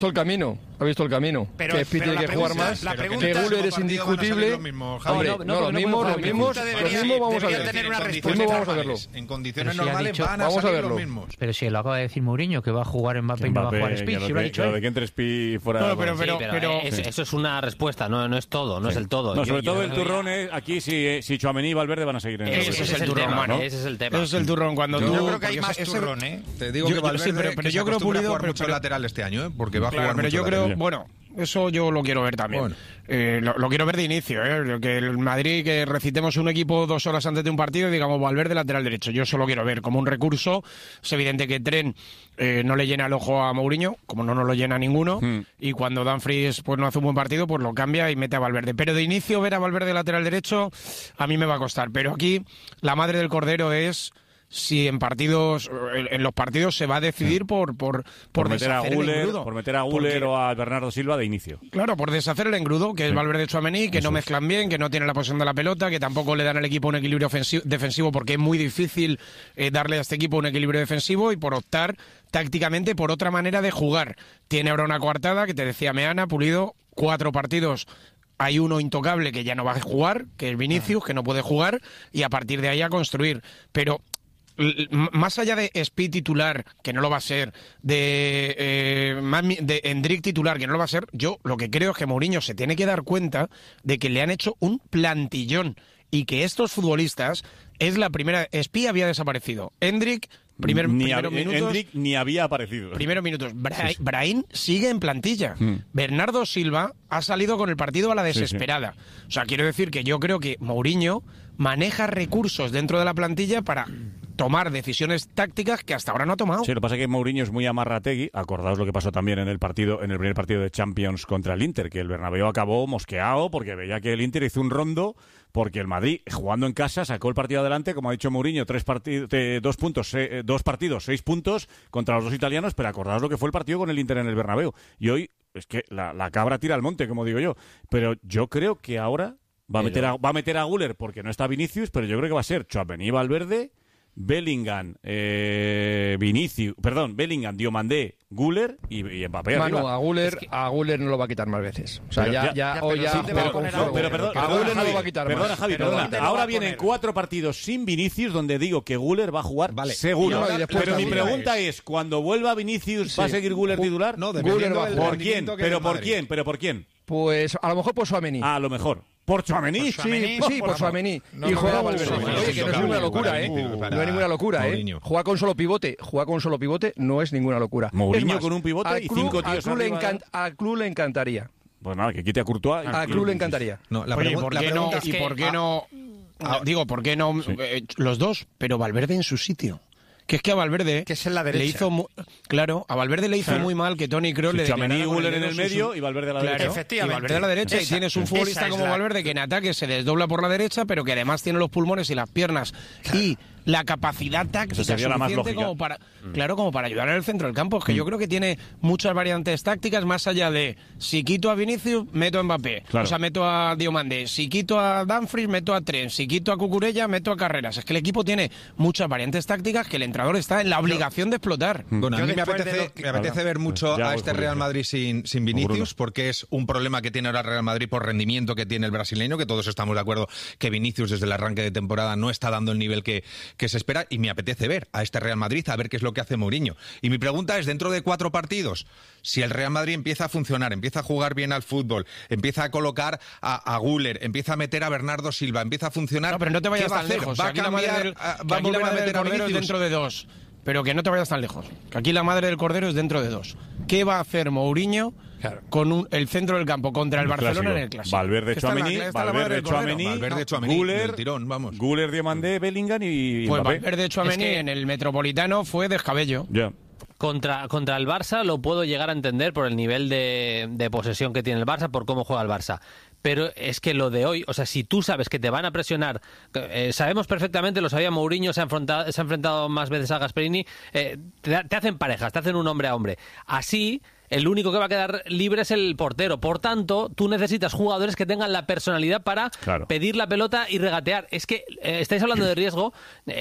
visto el camino. Que Speed tiene que jugar más. Que Guller es indiscutible. Hombre, lo mismo vamos a verlo. En condiciones normales van a salir los mismos. Pero si lo acaba de decir Mourinho, que va a jugar Mbappé y no va a jugar Speed. Si lo ha dicho él. De que entre Speed fuera... No, pero eso es una respuesta, no es todo, no es el todo. No, sobre todo el turrón es aquí si Tchouaméni y Valverde van a seguir en el Ese es el turrón, ¿no? Ese es el tema. Eso es el turrón cuando tú... Yo creo que hay más turrón, ¿eh? Te digo que Valverde pero yo creo Pulido, jugar mucho lateral este año, ¿eh? Porque va a jugar mucho. Pero yo creo, bueno, eso yo lo quiero ver también. Bueno. Lo quiero ver de inicio, que el Madrid, que recitemos un equipo 2 horas antes de un partido y digamos Valverde lateral derecho. Yo eso lo quiero ver como un recurso. Es evidente que Tren no le llena el ojo a Mourinho, como no nos lo llena ninguno, y cuando Dumfries pues no hace un buen partido, pues lo cambia y mete a Valverde. Pero de inicio ver a Valverde lateral derecho a mí me va a costar. Pero aquí la madre del cordero es... si en los partidos se va a decidir por meter a Guller o a Bernardo Silva de inicio. Claro, por deshacer el engrudo, que es Valverde, Tchouaméni, que no mezclan bien, que no tienen la posesión de la pelota, que tampoco le dan al equipo un equilibrio defensivo, porque es muy difícil darle a este equipo un equilibrio defensivo, y por optar tácticamente por otra manera de jugar. Tiene ahora una coartada, que te decía Meana, Pulido, 4 partidos. Hay uno intocable que ya no va a jugar, que es Vinicius, que no puede jugar, y a partir de ahí a construir. Pero... más allá de Speed titular, que no lo va a ser, de Endrick titular, que no lo va a ser, yo lo que creo es que Mourinho se tiene que dar cuenta de que le han hecho un plantillón y que estos futbolistas es la primera... Speed había desaparecido, Endrick... Primeros minutos. Endrick ni había aparecido. Primeros minutos. Brahim sigue en plantilla. Bernardo Silva ha salido con el partido a la desesperada. Sí. O sea, quiero decir que yo creo que Mourinho maneja recursos dentro de la plantilla para tomar decisiones tácticas que hasta ahora no ha tomado. Sí, lo que pasa es que Mourinho es muy amarrategui. Acordaos lo que pasó también en el primer partido de Champions contra el Inter, que el Bernabéu acabó mosqueado porque veía que el Inter hizo un rondo, porque el Madrid, jugando en casa, sacó el partido adelante, como ha dicho Mourinho, 2 partidos, 6 puntos contra los 2 italianos, pero acordaos lo que fue el partido con el Inter en el Bernabéu. Y hoy, es que la cabra tira al monte, como digo yo. Pero yo creo que ahora va a meter a Guller porque no está Vinicius, pero yo creo que va a ser Tchouaméni, Valverde, Bellingham, Bellingham, Diomandé, Guller y Mbappé. Manu, a Guller no lo va a quitar más veces. O sea, pero a Guller no lo va a quitar más. Javi, perdona. Ahora vienen 4 partidos sin Vinicius, donde digo que Guller va a jugar seguro. Pero mi pregunta es, cuando vuelva Vinicius, ¿va a seguir Guller titular? No, Guller va. ¿Por quién? ¿Pero por quién? Pues a lo mejor por Tchouaméni. A lo mejor. ¿Por Tchouaméni? Sí, por Tchouaméni. Y juega Valverde. Oye, que no es ninguna locura, No es ninguna locura, Juega con solo pivote no es ninguna locura. Mourinho con un pivote y 5 tíos arriba. Al club le encantaría. Pues nada, que quite a Courtois. Al club le encantaría. ¿Por qué no? Digo, ¿por qué no los dos? Pero Valverde en su sitio. Que es que a Valverde que es en la derecha. Le hizo a Valverde le hizo muy mal que Toni Kroos le declarara y Guller en el medio y Valverde a la derecha. Efectivamente. Y Valverde a la derecha. Y tienes un futbolista como Valverde que en ataque se desdobla por la derecha, pero que además tiene los pulmones y las piernas y la capacidad táctica suficiente como para como para ayudar en el centro del campo. Es que yo creo que tiene muchas variantes tácticas, más allá de si quito a Vinicius, meto a Mbappé. Claro. O sea, meto a Diomandé. Si quito a Dumfries, meto a Trent. Si quito a Cucurella, meto a Carreras. Es que el equipo tiene muchas variantes tácticas que el entrenador está en la obligación de explotar. Bueno, a mí me apetece ver mucho a este Real Madrid sin Vinicius, porque es un problema que tiene ahora el Real Madrid por rendimiento que tiene el brasileño, que todos estamos de acuerdo que Vinicius desde el arranque de temporada no está dando el nivel que se espera, y me apetece ver a este Real Madrid, a ver qué es lo que hace Mourinho. Y mi pregunta es, dentro de 4 partidos, si el Real Madrid empieza a funcionar, empieza a jugar bien al fútbol, empieza a colocar a Guller, empieza a meter a Bernardo Silva, empieza a funcionar... No, pero no te vayas tan lejos. ¿Va a cambiar? ¿Va a volver a meter a Vinicius? Dentro de 2. Pero que no te vayas tan lejos. Que aquí la madre del cordero es dentro de 2. ¿Qué va a hacer Mourinho con el centro del campo contra el Barcelona en el Clásico? Valverde, Tchouaméni, Guller, tirón, vamos. Guller, Diomandé, Bellingham y pues Mbappé. Valverde, Tchouaméni en el Metropolitano fue descabello. Ya. Contra el Barça lo puedo llegar a entender por el nivel de posesión que tiene el Barça, por cómo juega el Barça. Pero es que lo de hoy, o sea, si tú sabes que te van a presionar, sabemos perfectamente, lo sabía Mourinho, se ha enfrentado más veces a Gasperini, te hacen parejas, te hacen un hombre a hombre. Así el único que va a quedar libre es el portero. Por tanto, tú necesitas jugadores que tengan la personalidad para pedir la pelota y regatear. Es que estáis hablando de riesgo.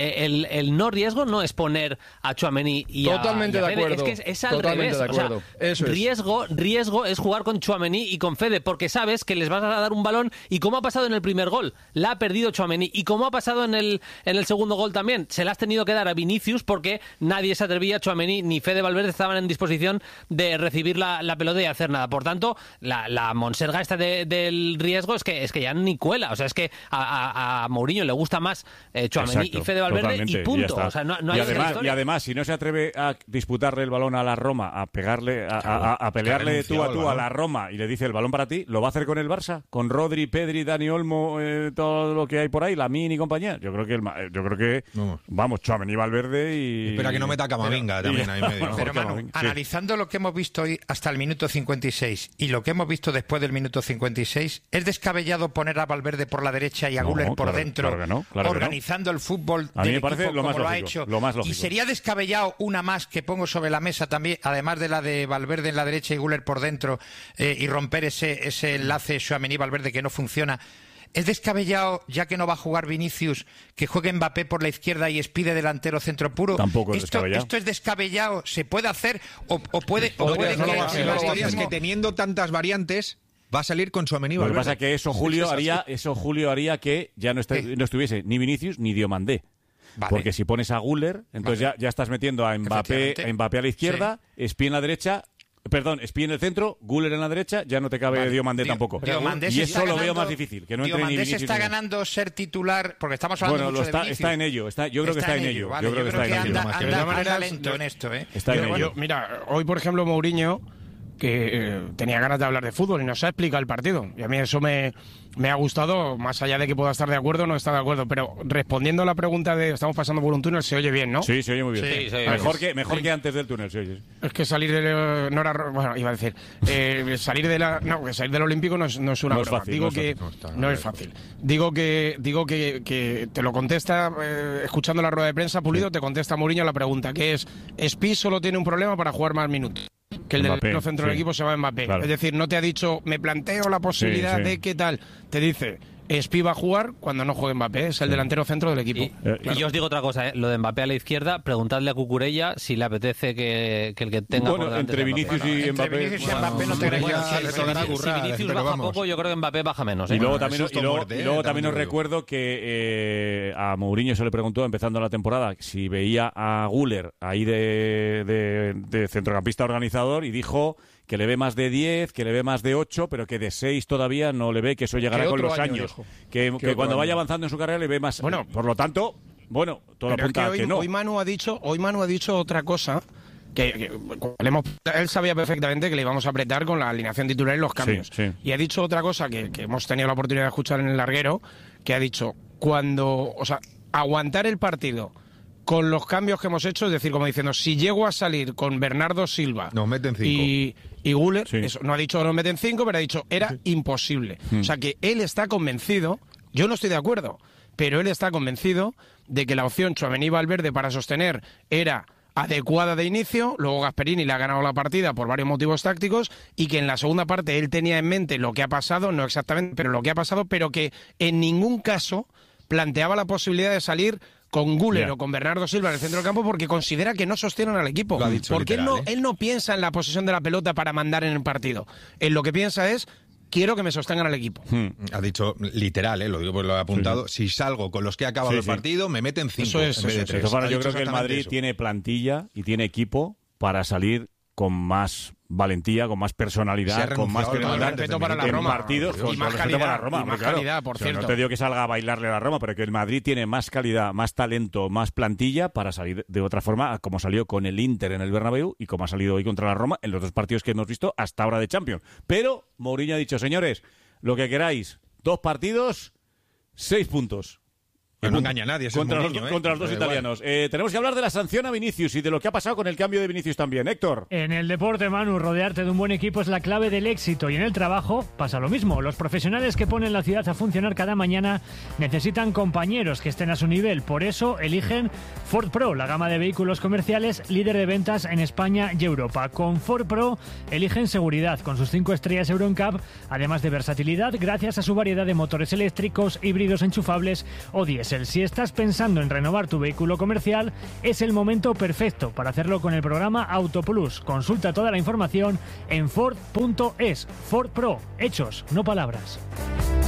El no riesgo no es poner a Tchouaméni y Totalmente a Fede. de acuerdo. Es que es al revés. De acuerdo. O sea, riesgo es jugar con Tchouaméni y con Fede, porque sabes que les vas a dar un balón, y como ha pasado en el primer gol, la ha perdido Tchouaméni, y como ha pasado en el segundo gol también, se la has tenido que dar a Vinicius porque nadie se atrevía, Tchouaméni ni Fede Valverde estaban en disposición de recibir la pelota y hacer nada. Por tanto, la monserga esta del riesgo es que ya ni cuela. O sea, es que a Mourinho le gusta más Tchouaméni y Fede Valverde, totalmente, y punto. O sea, no hay y además, si no se atreve a disputarle el balón a la Roma, a pegarle, a pelearle tú a tú a la Roma, y le dice el balón para ti, ¿lo va a hacer con el Barça? Con Rodri, Pedri, Dani Olmo, todo lo que hay por ahí, Lamine y compañía. Yo creo que vamos, Tchouaméni, Valverde y... Espera que no meta Camavinga también ahí medio. Pero Manu, analizando lo que hemos visto hoy hasta el minuto 56 y lo que hemos visto después del minuto 56, ¿es descabellado poner a Valverde por la derecha y a Güler por dentro, organizando el fútbol del equipo como lo ha hecho? Y sería descabellado una más que pongo sobre la mesa también, además de la de Valverde en la derecha y Güler por dentro, y romper ese enlace Tchouaméni-Valverde que no funciona. ¿Es descabellado, ya que no va a jugar Vinicius, que juegue Mbappé por la izquierda y Espide delantero centro puro? Tampoco es descabellado. ¿Esto es descabellado? ¿Se puede hacer? ¿O puede que...? La historia es que teniendo tantas variantes... Va a salir con Tchouaméni. Lo que pasa es que eso, Julio, haría que ya no estuviese ni Vinicius ni Diomandé. Vale. Porque si pones a Güler, entonces ya estás metiendo a Mbappé a la izquierda, Espí en la derecha... Perdón, Espí en el centro, Güler en la derecha, ya no te cabe Diomandé tampoco. Y eso lo veo más difícil, que no entre ni Vinicius. Se está ganando ser titular, porque estamos hablando mucho de Vinicius. Está en ello, yo creo que está en ello. Yo creo que anda lento en esto, Está en ello. Mira, hoy por ejemplo Mourinho, que tenía ganas de hablar de fútbol y nos ha explicado el partido. Y a mí eso me ha gustado, más allá de que pueda estar de acuerdo o no estar de acuerdo. Pero respondiendo a la pregunta de estamos pasando por un túnel, se oye bien, ¿no? Sí, se oye muy bien. Sí, mejor que antes del túnel, se oye. Es que salir del... No era, bueno, iba a decir... salir del Olímpico no es una broma. Fácil, digo que no es fácil. Digo que te lo contesta, escuchando la rueda de prensa, Pulido, te contesta Mourinho la pregunta, que es: Espí solo tiene un problema para jugar más minutos, que el delantero centro del equipo se va a Mbappé. Claro. Es decir, no te ha dicho, me planteo la posibilidad de qué tal. Te dice, Espí va a jugar cuando no juegue Mbappé, es el delantero centro del equipo. Y yo os digo otra cosa, lo de Mbappé a la izquierda, preguntadle a Cucurella si le apetece que el que tenga por delante entre Vinicius y Mbappé. No te si Vinicius baja poco, yo creo que Mbappé baja menos. Y luego también os recuerdo que a Mourinho se le preguntó, empezando la temporada, si veía a Güler ahí de centrocampista organizador, y dijo que le ve más de 10, que le ve más de 8, pero que de 6 todavía no le ve, que eso llegará con los años. Que cuando vaya avanzando en su carrera le ve más. Bueno, por lo tanto, todo apunta a que no. Hoy Manu ha dicho otra cosa, que él sabía perfectamente que le íbamos a apretar con la alineación titular y los cambios. Sí. Y ha dicho otra cosa que hemos tenido la oportunidad de escuchar en el larguero, que ha dicho, aguantar el partido con los cambios que hemos hecho, es decir, como diciendo, si llego a salir con Bernardo Silva nos meten 5 y Güler, eso, no ha dicho que nos meten 5, pero ha dicho era imposible. O sea que él está convencido, yo no estoy de acuerdo, pero él está convencido de que la opción Tchouaméni-Valverde para sostener era adecuada de inicio, luego Gasperini le ha ganado la partida por varios motivos tácticos, y que en la segunda parte él tenía en mente lo que ha pasado, no exactamente, pero lo que ha pasado, pero que en ningún caso planteaba la posibilidad de salir con Güler o con Bernardo Silva en el centro del campo, porque considera que no sostienen al equipo. Porque literal, él no piensa en la posesión de la pelota para mandar en el partido. Él lo que piensa es, quiero que me sostengan al equipo. Ha dicho literal, lo digo porque lo he apuntado. Si salgo con los que ha acabado el partido, me meten 5 en vez de 3. Yo creo que el Madrid tiene plantilla y tiene equipo para salir con más valentía, con más personalidad, con más respeto para la Roma, partidos, y más calidad, para la Roma, y más calidad, por cierto. No te digo que salga a bailarle a la Roma, pero que el Madrid tiene más calidad, más talento, más plantilla para salir de otra forma, como salió con el Inter en el Bernabéu y como ha salido hoy contra la Roma en los 2 partidos que hemos visto hasta ahora de Champions. Pero Mourinho ha dicho, señores, lo que queráis, 2 partidos, 6 puntos. Pero no engaña a nadie, contra los dos italianos. Tenemos que hablar de la sanción a Vinicius y de lo que ha pasado con el cambio de Vinicius también. Héctor. En el deporte, Manu, rodearte de un buen equipo es la clave del éxito, y en el trabajo pasa lo mismo. Los profesionales que ponen la ciudad a funcionar cada mañana necesitan compañeros que estén a su nivel. Por eso eligen Ford Pro, la gama de vehículos comerciales líder de ventas en España y Europa. Con Ford Pro eligen seguridad con sus 5 estrellas Euro NCAP, además de versatilidad gracias a su variedad de motores eléctricos, híbridos enchufables o diésel. Si estás pensando en renovar tu vehículo comercial, es el momento perfecto para hacerlo con el programa AutoPlus. Consulta toda la información en Ford.es. Ford Pro, hechos, no palabras.